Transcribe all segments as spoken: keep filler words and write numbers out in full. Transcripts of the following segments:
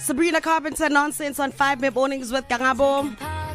Sabrina Carpenter, Nonsense on five Mid Mornings with Gangabo.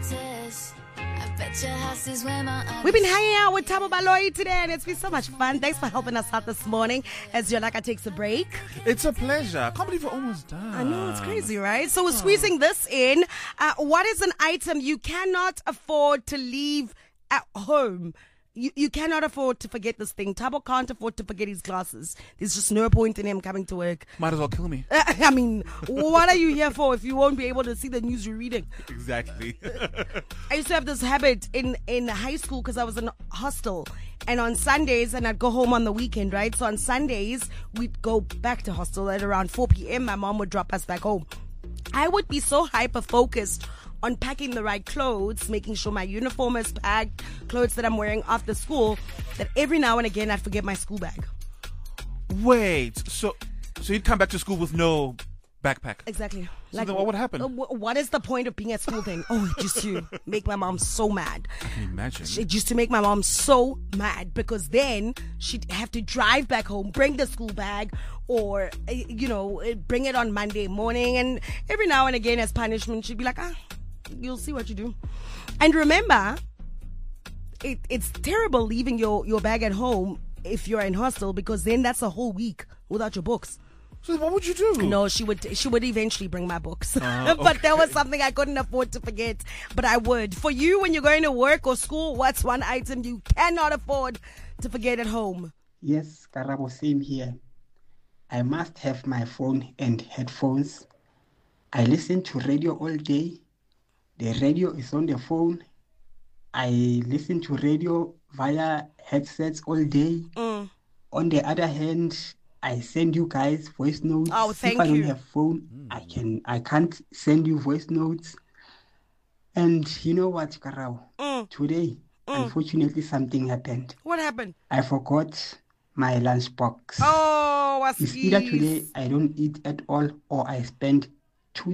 We've been hanging out with Thabo Baloyi today, and it's been so much fun. Thanks for helping us out this morning as Yolaka takes a break. It's a pleasure. I can't believe we're almost done. I know, it's crazy, right? So we're squeezing this in. Uh, what is an item you cannot afford to leave at home? You you cannot afford to forget this thing. Thabo can't afford to forget his glasses. There's just no point in him coming to work. Might as well kill me. I mean, what are you here for if you won't be able to see the news you're reading? Exactly. I used to have this habit in, in high school because I was in a hostel. And on Sundays, and I'd go home on the weekend, right? So on Sundays, we'd go back to hostel at around four p.m. My mom would drop us back home. I would be so hyper-focused on packing the right clothes, making sure my uniform is packed, clothes that I'm wearing after school, that every now and again I'd forget my school bag. Wait, so so you'd come back to school with no backpack? Exactly. So like, then what would happen? Uh, what is the point of being at school then? Oh, it used to make my mom so mad. I can imagine. It used to make my mom so mad because then she'd have to drive back home, bring the school bag, or, you know, bring it on Monday morning. And every now and again as punishment, she'd be like, ah, you'll see what you do. And remember, it, it's terrible leaving your, your bag at home if you're in hostel, because then that's a whole week without your books. So what would you do? No, she would she would eventually bring my books. Uh, but that was something I couldn't afford to forget. But I would. For you, when you're going to work or school, what's one item you cannot afford to forget at home? Yes, Karabo, same here. I must have my phone and headphones. I listen to radio all day. The radio is on the phone. I listen to radio via headsets all day. Mm. On the other hand, I send you guys voice notes. Oh, thank if I don't you. have phone, mm. I can I can't send you voice notes. And you know what, Karao? Mm. Today, mm. unfortunately, something happened. What happened? I forgot my lunchbox. Oh, what's It's either today I don't eat at all or I spend